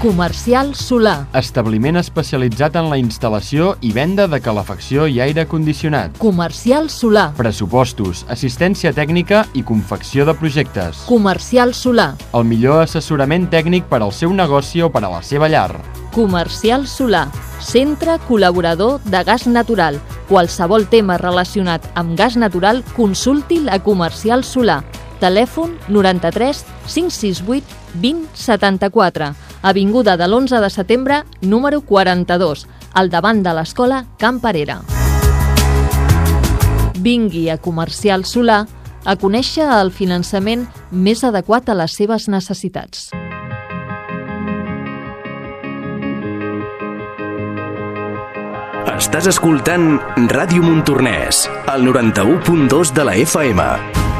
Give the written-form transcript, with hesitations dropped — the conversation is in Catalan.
Comercial Solar. Establiment especialitzat en la instal·lació i venda de calefacció i aire condicionat. Comercial Solar. Pressupostos, assistència tècnica i confecció de projectes. Comercial Solar. El millor assessorament tècnic per al seu negoci o per a la seva llar. Comercial Solar. Centre col·laborador de gas natural. Qualsevol tema relacionat amb gas natural, consulti'l a Comercial Solar. Telèfon 93 568 20 74. Avinguda de l'11 de setembre, número 42, al davant de l'escola Can Parera. Vingui a Comercial Solar a conèixer el finançament més adequat a les seves necessitats. Estàs escoltant Ràdio Montornès, al 91.2 de la FM.